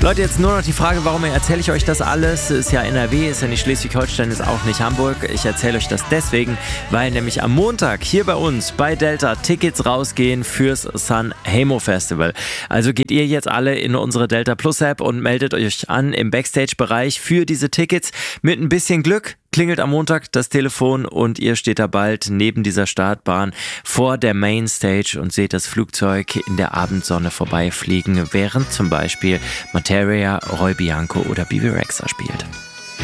Leute, jetzt nur noch die Frage, warum erzähle ich euch das alles? Ist ja NRW, ist ja nicht Schleswig-Holstein, ist auch nicht Hamburg. Ich erzähle euch das deswegen, weil nämlich am Montag hier bei uns bei Delta Tickets rausgehen fürs San Hejmo Festival. Also geht ihr jetzt alle in unsere Delta Plus App und meldet euch an im Backstage-Bereich für diese Tickets. Mit ein bisschen Glück klingelt am Montag das Telefon und ihr steht da bald neben dieser Startbahn vor der Mainstage und seht das Flugzeug in der Abendsonne vorbeifliegen, während zum Beispiel Materia, Roy Bianco oder Bebe Rexha spielt.